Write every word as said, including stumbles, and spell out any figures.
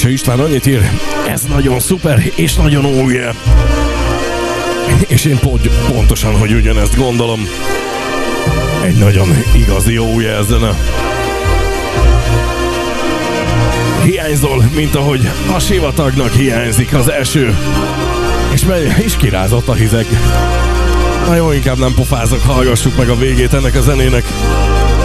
Belső István annyit ír, ez nagyon szuper, és nagyon oh yeah. És én pont, pontosan, hogy ugyanezt gondolom. Egy nagyon igazi oh yeah zene. Hiányzol, mint ahogy a sivatagnak hiányzik az eső. És megy, is kirázott a hideg. Na jó, inkább nem pofázok, hallgassuk meg a végét ennek a zenének.